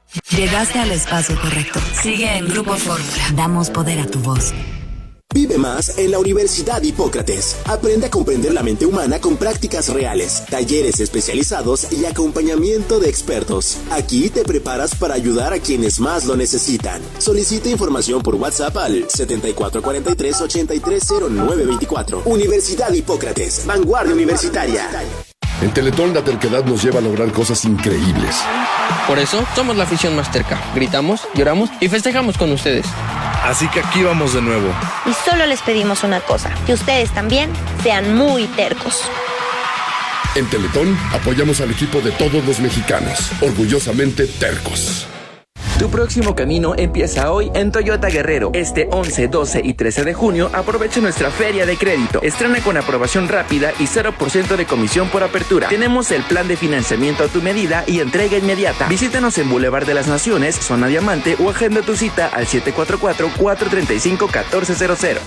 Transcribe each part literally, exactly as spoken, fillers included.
Llegaste al espacio correcto. Sigue en Grupo Fórmula. Damos poder a tu voz. Vive más en la Universidad Hipócrates. Aprende a comprender la mente humana con prácticas reales, talleres especializados y acompañamiento de expertos. Aquí te preparas para ayudar a quienes más lo necesitan. Solicita información por WhatsApp al setenta y cuatro cuarenta y tres ochenta y tres cero nueve veinticuatro. Universidad Hipócrates, vanguardia universitaria. En Teletón la terquedad nos lleva a lograr cosas increíbles. Por eso somos la afición más terca. Gritamos, lloramos y festejamos con ustedes. Así que aquí vamos de nuevo. Y solo les pedimos una cosa, que ustedes también sean muy tercos. En Teletón apoyamos al equipo de todos los mexicanos, orgullosamente tercos. Tu próximo camino empieza hoy en Toyota Guerrero. Este once, doce y trece de junio aprovecha nuestra feria de crédito. Estrena con aprobación rápida y cero por ciento de comisión por apertura. Tenemos el plan de financiamiento a tu medida y entrega inmediata. Visítanos en Boulevard de las Naciones, Zona Diamante o agenda tu cita al siete cuatro cuatro, cuatro tres cinco, uno cuatro cero cero.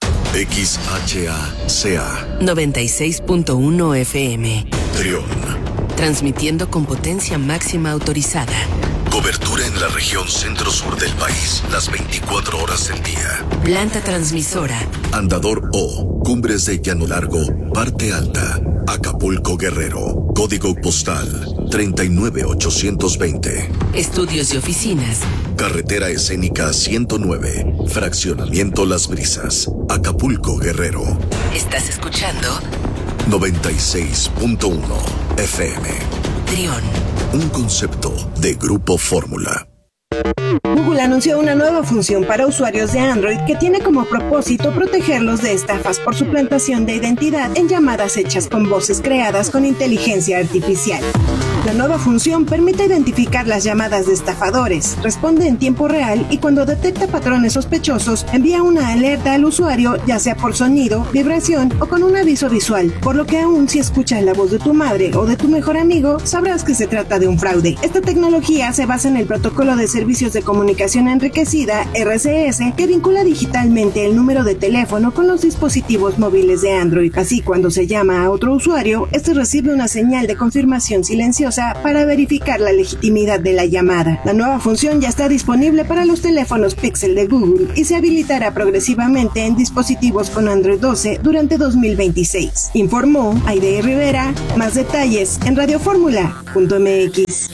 X H A C A noventa y seis punto uno F M. Trión. Transmitiendo con potencia máxima autorizada. Cobertura en la región centro-sur del país, las veinticuatro horas del día. Planta transmisora. Andador O, Cumbres de Llano Largo, Parte Alta, Acapulco, Guerrero. Código postal treinta y nueve ochocientos veinte. Estudios y oficinas. Carretera escénica ciento nueve, Fraccionamiento Las Brisas, Acapulco, Guerrero. ¿Estás escuchando? noventa y seis punto uno F M. Trión. Un concepto de Grupo Fórmula. Google anunció una nueva función para usuarios de Android que tiene como propósito protegerlos de estafas por suplantación de identidad en llamadas hechas con voces creadas con inteligencia artificial. La nueva función permite identificar las llamadas de estafadores, responde en tiempo real y cuando detecta patrones sospechosos, envía una alerta al usuario, ya sea por sonido, vibración o con un aviso visual, por lo que aún si escuchas la voz de tu madre o de tu mejor amigo, sabrás que se trata de un fraude. Esta tecnología se basa en el protocolo de servicios de comunicación enriquecida, R C S, que vincula digitalmente el número de teléfono con los dispositivos móviles de Android. Así, cuando se llama a otro usuario, este recibe una señal de confirmación silenciosa para verificar la legitimidad de la llamada. La nueva función ya está disponible para los teléfonos Pixel de Google y se habilitará progresivamente en dispositivos con Android doce durante dos mil veintiséis. Informó Aide Rivera. Más detalles en radioformula punto m x.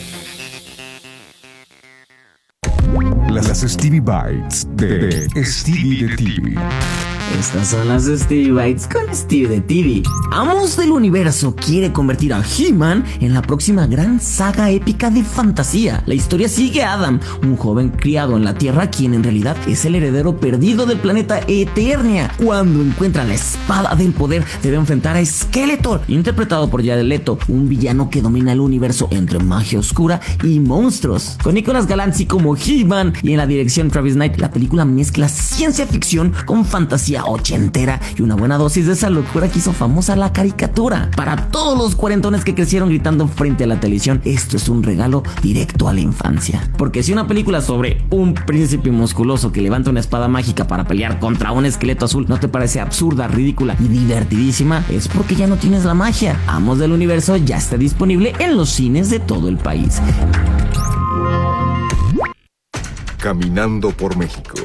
Las Stevie Bites de Stevie de T V. Estas son las Stevie Bites con Stevie de T V. Amos del Universo quiere convertir a He-Man en la próxima gran saga épica de fantasía. La historia sigue a Adam, un joven criado en la Tierra, quien en realidad es el heredero perdido del planeta Eternia. Cuando encuentra la espada del poder, debe enfrentar a Skeletor, interpretado por Jared Leto, un villano que domina el universo entre magia oscura y monstruos. Con Nicolas Galanzi como He-Man y en la dirección Travis Knight, la película mezcla ciencia ficción con fantasía ochentera y una buena dosis de esa locura que hizo famosa la caricatura. Para todos los cuarentones que crecieron gritando frente a la televisión, esto es un regalo directo a la infancia. Porque si una película sobre un príncipe musculoso que levanta una espada mágica para pelear contra un esqueleto azul no te parece absurda, ridícula y divertidísima, es porque ya no tienes la magia. Amos del Universo ya está disponible en los cines de todo el país. Caminando por México.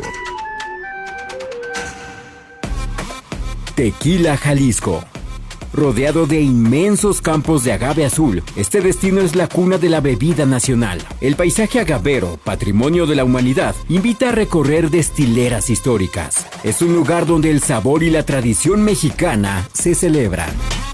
Tequila, Jalisco. Rodeado de inmensos campos de agave azul, este destino es la cuna de la bebida nacional. El paisaje agavero, patrimonio de la humanidad, invita a recorrer destileras históricas. Es un lugar donde el sabor y la tradición mexicana se celebran.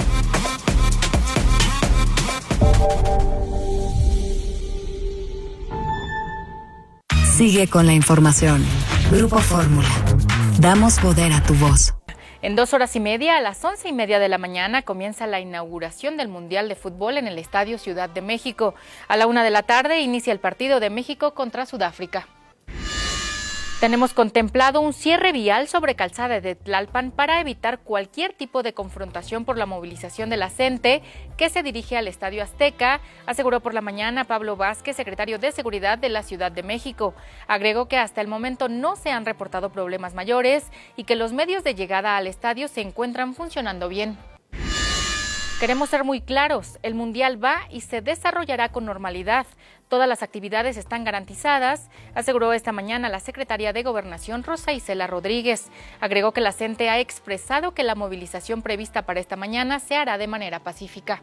Sigue con la información. Grupo Fórmula. Damos poder a tu voz. En dos horas y media, a las once y media de la mañana, comienza la inauguración del Mundial de Fútbol en el Estadio Ciudad de México. A la una de la tarde inicia el partido de México contra Sudáfrica. Tenemos contemplado un cierre vial sobre Calzada de Tlalpan para evitar cualquier tipo de confrontación por la movilización de la gente que se dirige al Estadio Azteca, aseguró por la mañana Pablo Vázquez, secretario de Seguridad de la Ciudad de México. Agregó que hasta el momento no se han reportado problemas mayores y que los medios de llegada al estadio se encuentran funcionando bien. Queremos ser muy claros, el Mundial va y se desarrollará con normalidad. Todas las actividades están garantizadas, aseguró esta mañana la secretaria de Gobernación, Rosa Isela Rodríguez. Agregó que la CENTE ha expresado que la movilización prevista para esta mañana se hará de manera pacífica.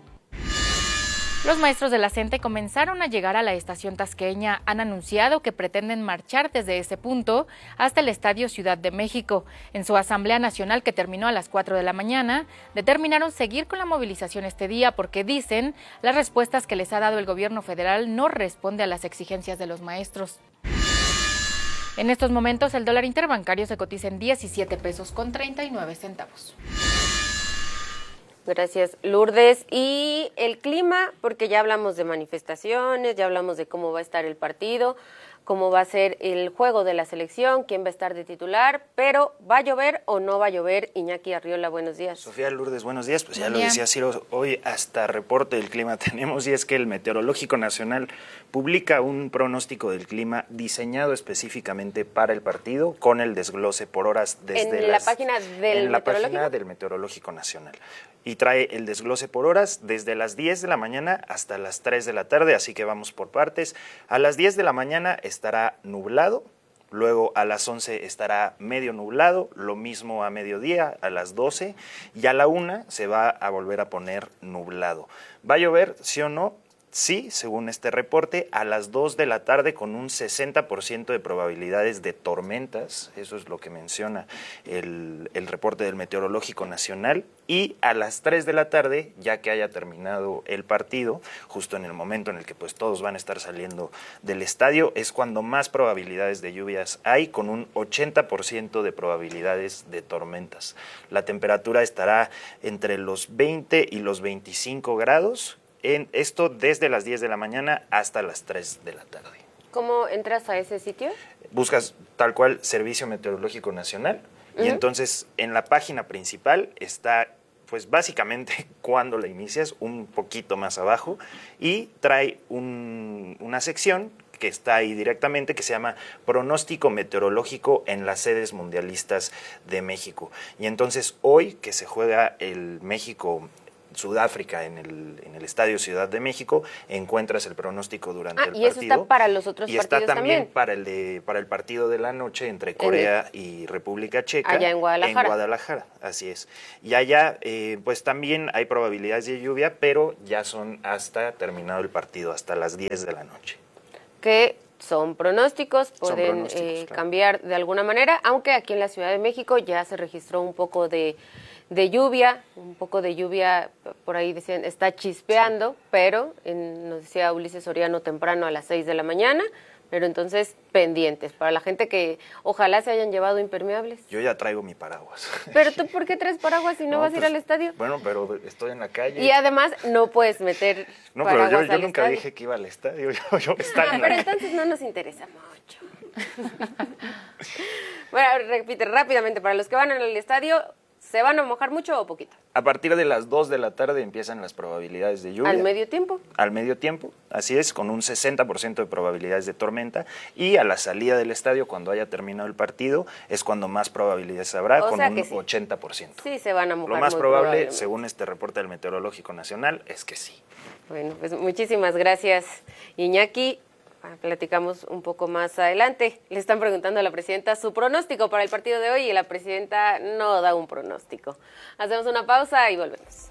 Los maestros de la CENTE comenzaron a llegar a la estación tasqueña. Han anunciado que pretenden marchar desde ese punto hasta el Estadio Ciudad de México. En su Asamblea Nacional, que terminó a las cuatro de la mañana, determinaron seguir con la movilización este día porque, dicen, las respuestas que les ha dado el gobierno federal no responde a las exigencias de los maestros. En estos momentos, el dólar interbancario se cotiza en diecisiete pesos con treinta y nueve centavos. Gracias, Lourdes. Y el clima, porque ya hablamos de manifestaciones, ya hablamos de cómo va a estar el partido, cómo va a ser el juego de la selección, quién va a estar de titular, pero ¿va a llover o no va a llover? Iñaki Arriola, buenos días. Sofía, Lourdes, buenos días. Pues ya lo decía Ciro, hoy hasta reporte del clima tenemos, y es que el Meteorológico Nacional publica un pronóstico del clima diseñado específicamente para el partido, con el desglose por horas desde ¿En las, la página del en la Meteorológico? página del Meteorológico Nacional. Y trae el desglose por horas desde las diez de la mañana hasta las tres de la tarde, así que vamos por partes. A las diez de la mañana estará nublado, luego a las once estará medio nublado, lo mismo a mediodía, a las doce, y a la una se va a volver a poner nublado. ¿Va a llover, sí o no? Sí, según este reporte, a las dos de la tarde con un sesenta por ciento de probabilidades de tormentas, eso es lo que menciona el, el reporte del Meteorológico Nacional, y a las tres de la tarde, ya que haya terminado el partido, justo en el momento en el que pues todos van a estar saliendo del estadio, es cuando más probabilidades de lluvias hay, con un ochenta por ciento de probabilidades de tormentas. La temperatura estará entre los veinte y los veinticinco grados, en esto desde las diez de la mañana hasta las tres de la tarde. ¿Cómo entras a ese sitio? Buscas tal cual Servicio Meteorológico Nacional, uh-huh. y entonces en la página principal está pues básicamente cuando la inicias, un poquito más abajo, y trae un, una sección que está ahí directamente, que se llama Pronóstico Meteorológico en las sedes mundialistas de México. Y entonces hoy que se juega el México Sudáfrica en el, en el Estadio Ciudad de México, encuentras el pronóstico durante ah, el y partido. Y eso está para los otros y partidos está también, también. para el de para el partido de la noche entre Corea el... y República Checa. Allá en Guadalajara. En Guadalajara, así es. Y allá, eh, pues también hay probabilidades de lluvia, pero ya son hasta terminado el partido, hasta las diez de la noche. Que son pronósticos, pueden son pronósticos, eh, claro. cambiar de alguna manera, aunque aquí en la Ciudad de México ya se registró un poco de... de lluvia, un poco de lluvia, por ahí decían, está chispeando, sí. pero en, nos decía Ulises Soriano temprano a las seis de la mañana, pero entonces pendientes, para la gente que ojalá se hayan llevado impermeables. Yo ya traigo mi paraguas. ¿Pero tú por qué traes paraguas si no, no vas pues, a ir al estadio? Bueno, pero estoy en la calle. Y además no puedes meter no, paraguas pero yo, yo al nunca estadio. dije que iba al estadio, yo, yo estaba en Pero la... entonces no nos interesa mucho. Bueno, repite rápidamente, para los que van al estadio, ¿se van a mojar mucho o poquito? A partir de las dos de la tarde empiezan las probabilidades de lluvia. ¿Al medio tiempo? Al medio tiempo, así es, con un sesenta por ciento de probabilidades de tormenta. Y a la salida del estadio, cuando haya terminado el partido, es cuando más probabilidades habrá, o con sea un sí. ochenta por ciento. Sí, se van a mojar. Lo más muy probable, según este reporte del Meteorológico Nacional, es que sí. Bueno, pues muchísimas gracias, Iñaki. Platicamos un poco más adelante. Le están preguntando a la presidenta su pronóstico para el partido de hoy y la presidenta no da un pronóstico. Hacemos una pausa y volvemos.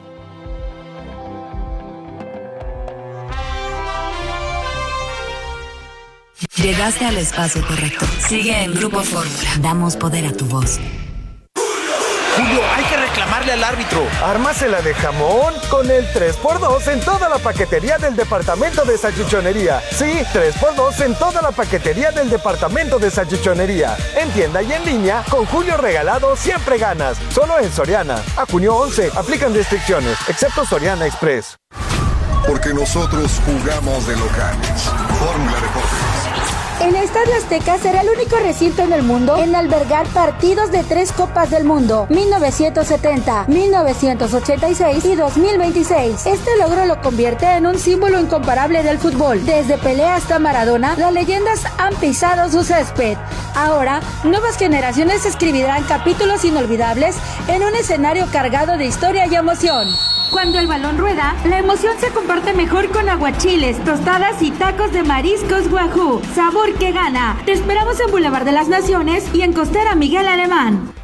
Llegaste al espacio correcto. Sigue en Grupo Fórmula. Damos poder a tu voz. Julio, hay que reclamarle al árbitro. Ármasela de jamón con el tres por dos en toda la paquetería del departamento de salchichonería. Sí, tres por dos en toda la paquetería del departamento de salchichonería. En tienda y en línea, con Julio regalado siempre ganas. Solo en Soriana. A junio once, aplican restricciones, excepto Soriana Express. Porque nosotros jugamos de locales. Fórmula Deportes. El Estadio Azteca será el único recinto en el mundo en albergar partidos de tres Copas del Mundo, mil novecientos setenta, mil novecientos ochenta y seis y dos mil veintiséis. Este logro lo convierte en un símbolo incomparable del fútbol. Desde Pelé hasta Maradona, las leyendas han pisado su césped. Ahora, nuevas generaciones escribirán capítulos inolvidables en un escenario cargado de historia y emoción. Cuando el balón rueda, la emoción se comparte mejor con aguachiles, tostadas y tacos de mariscos Wahoo. Sabor que gana. Te esperamos en Boulevard de las Naciones y en Costera Miguel Alemán.